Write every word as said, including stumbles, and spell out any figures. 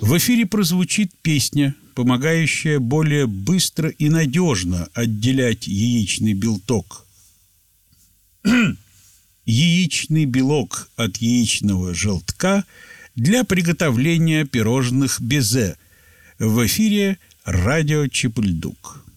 В эфире прозвучит песня, помогающая более быстро и надежно отделять яичный белок. Яичный белок от яичного желтка для приготовления пирожных безе. В эфире радио Чепульдук.